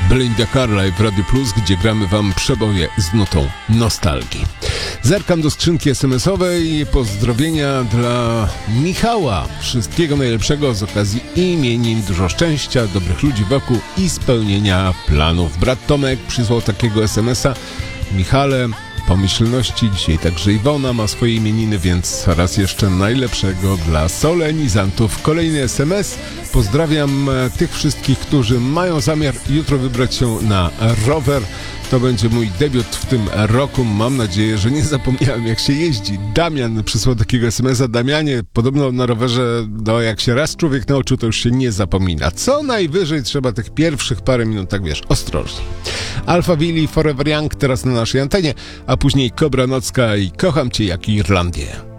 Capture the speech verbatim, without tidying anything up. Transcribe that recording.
Belinda Carlisle w Radio Plus, gdzie gramy wam przeboje z nutą nostalgii. Zerkam do skrzynki es em esowej. Pozdrowienia dla Michała. Wszystkiego najlepszego z okazji imienin, dużo szczęścia, dobrych ludzi wokół i spełnienia planów. Brat Tomek przysłał takiego es em esa. Michale, pomyślności. Dzisiaj także Iwona ma swoje imieniny, więc raz jeszcze najlepszego dla solenizantów. Kolejny es em es. Pozdrawiam tych wszystkich, którzy mają zamiar jutro wybrać się na rower. To będzie mój debiut w tym roku. Mam nadzieję, że nie zapomniałem, jak się jeździ. Damian przysłał takiego es em esa. Damianie, podobno na rowerze, no jak się raz człowiek nauczył, to już się nie zapomina. Co najwyżej trzeba tych pierwszych parę minut, tak wiesz, ostrożnie. Alfa Willi, Forever Young teraz na naszej antenie, a później Kobra Nocka i Kocham Cię jak Irlandię.